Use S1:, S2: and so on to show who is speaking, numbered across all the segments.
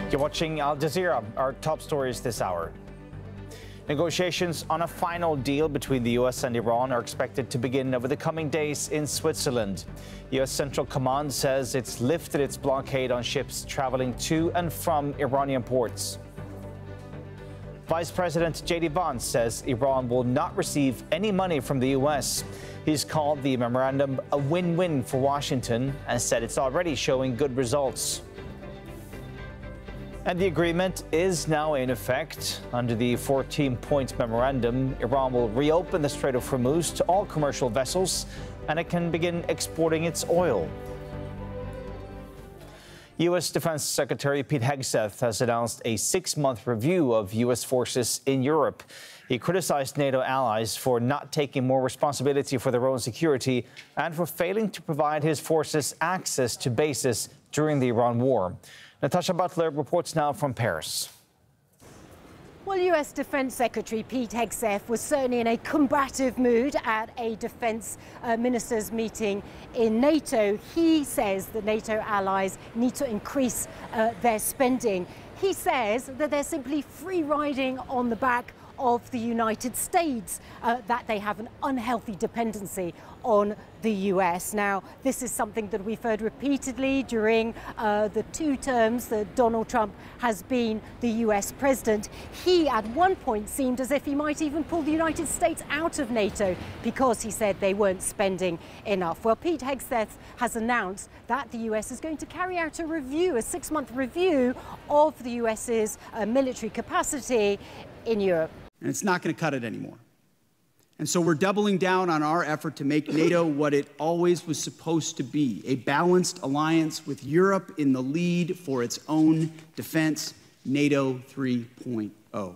S1: You're watching Al Jazeera, our top stories this hour. Negotiations on a final deal between the U.S. and Iran are expected to begin over the coming days in Switzerland. U.S. Central Command says it's lifted its blockade on ships traveling to and from Iranian ports. Vice President J.D. Vance says Iran will not receive any money from the U.S. He's called the memorandum a win-win for Washington and said it's already showing good results. And the agreement is now in effect. Under the 14-point memorandum, Iran will reopen the Strait of Hormuz to all commercial vessels, and it can begin exporting its oil. U.S. Defense Secretary Pete Hegseth has announced a 6-month review of U.S. forces in Europe. He criticized NATO allies for not taking more responsibility for their own security and for failing to provide his forces access to bases during the Iran war. Natasha Butler reports now from Paris.
S2: Well, U.S. Defense Secretary Pete Hegseth was certainly in a combative mood at a defense ministers' meeting in NATO. He says that NATO allies need to increase their spending. He says that they're simply free riding on the back of the United States, that they have an unhealthy dependency on the US. Now, this is something that we've heard repeatedly during the 2 terms that Donald Trump has been the US president. He, at one point, seemed as if he might even pull the United States out of NATO because he said they weren't spending enough. Well, Pete Hegseth has announced that the US is going to carry out a review, a 6-month review of the US's military capacity in Europe.
S3: And it's not going to cut it anymore. And so we're doubling down on our effort to make NATO what it always was supposed to be, a balanced alliance with Europe in the lead for its own defense, NATO 3.0.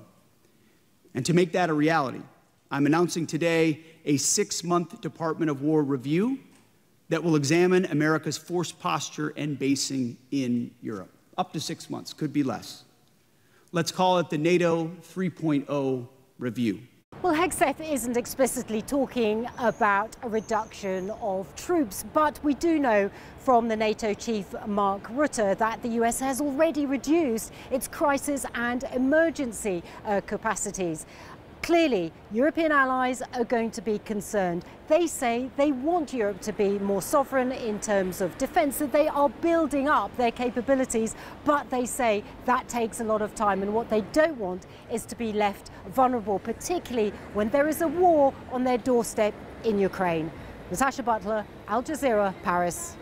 S3: And to make that a reality, I'm announcing today a 6-month Department of War review that will examine America's force posture and basing in Europe. Up to 6 months, could be less. Let's call it the NATO 3.0 review.
S2: Well, Hegseth isn't explicitly talking about a reduction of troops, but we do know from the NATO chief Mark Rutte that the US has already reduced its crisis and emergency capacities. Clearly, European allies are going to be concerned. They say they want Europe to be more sovereign in terms of defence, that they are building up their capabilities, but they say that takes a lot of time, and what they don't want is to be left vulnerable, particularly when there is a war on their doorstep in Ukraine. Natasha Butler, Al Jazeera, Paris.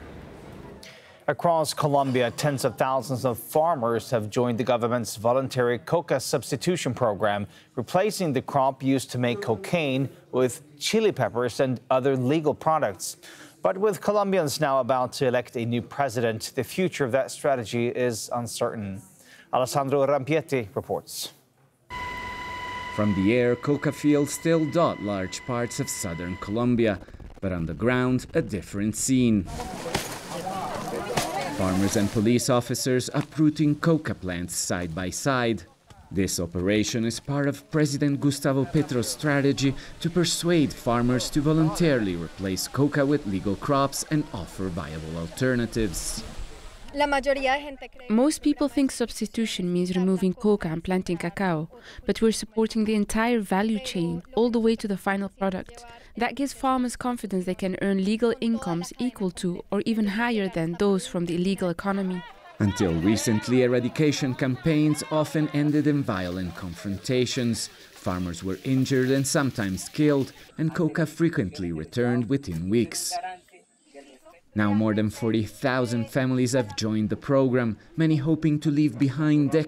S1: Across Colombia, tens of thousands of farmers have joined the government's voluntary coca substitution program, replacing the crop used to make cocaine with chili peppers and other legal products. But with Colombians now about to elect a new president, the future of that strategy is uncertain. Alessandro Rampietti reports.
S4: From the air, coca fields still dot large parts of southern Colombia, but on the ground, a different scene. Farmers and police officers uprooting coca plants side by side. This operation is part of President Gustavo Petro's strategy to persuade farmers to voluntarily replace coca with legal crops and offer viable alternatives.
S5: Most people think substitution means removing coca and planting cacao, but we're supporting the entire value chain, all the way to the final product. That gives farmers confidence they can earn legal incomes equal to or even higher than those from the illegal economy.
S4: Until recently, eradication campaigns often ended in violent confrontations. Farmers were injured and sometimes killed, and coca frequently returned within weeks. Now more than 40,000 families have joined the program, many hoping to leave behind decades